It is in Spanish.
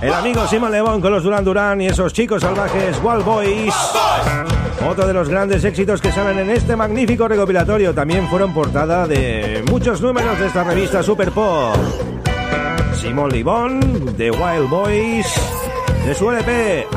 El amigo Simon Le Bon con los Duran Duran y esos chicos salvajes, Wild Boys. Otro de los grandes éxitos que salen en este magnífico recopilatorio. También fueron portada de muchos números de esta revista Super Pop. Simon Le Bon, The Wild Boys, de su LP